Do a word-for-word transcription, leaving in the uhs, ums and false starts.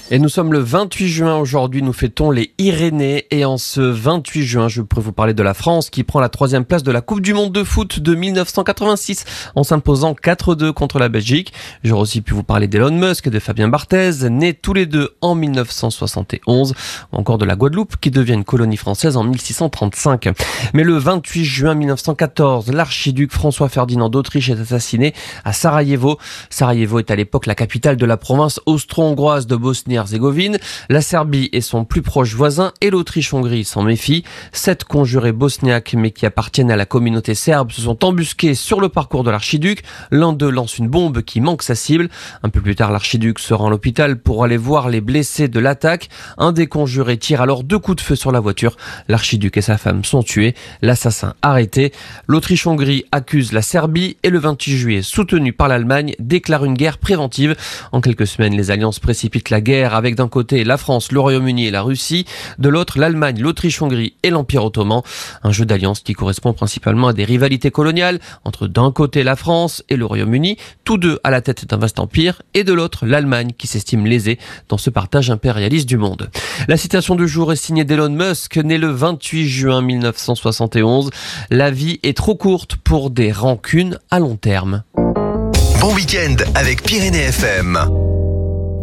Et nous sommes le vingt-huit juin aujourd'hui, nous fêtons les Irénées. Et en ce vingt-huit juin, je pourrais vous parler de la France qui prend la troisième place de la Coupe du Monde de foot de mille neuf cent quatre-vingt-six en s'imposant quatre deux contre la Belgique. J'aurais aussi pu vous parler d'Elon Musk et de Fabien Barthez, nés tous les deux en mille neuf cent soixante et onze, ou encore de la Guadeloupe qui devient une colonie française en mille six cent trente-cinq. Mais le vingt-huit juin mille neuf cent quatorze, l'archiduc François-Ferdinand d'Autriche est assassiné à Sarajevo. Sarajevo est à l'époque la capitale de la province austro-hongroise de Bosnie-Herzégovine. La Serbie est son plus proche voisin et l'Autriche-Hongrie s'en méfie. Sept conjurés bosniaques mais qui appartiennent à la communauté serbe se sont embusqués sur le parcours de l'archiduc. L'un d'eux lance une bombe qui manque sa cible. Un peu plus tard, l'archiduc se rend à l'hôpital pour aller voir les blessés de l'attaque. Un des conjurés tire alors deux coups de feu sur la voiture. L'archiduc et sa femme sont tués. L'assassin arrêté. L'Autriche-Hongrie accuse la Serbie et le vingt-huit juillet, soutenu par l'Allemagne, déclare une guerre préventive. En quelques semaines, les alliances précipitent la guerre avec d'un côté la France, le Royaume-Uni et la Russie, de l'autre l'Allemagne, l'Autriche-Hongrie et l'Empire ottoman. Un jeu d'alliance qui correspond principalement à des rivalités coloniales entre d'un côté la France et le Royaume-Uni, tous deux à la tête d'un vaste empire, et de l'autre l'Allemagne qui s'estime lésée dans ce partage impérialiste du monde. La citation du jour est signée d'Elon Musk, né le vingt-huit juin mille neuf cent soixante et onze. La vie est trop courte pour des rancunes à long terme. Bon week-end avec Pyrénées F M.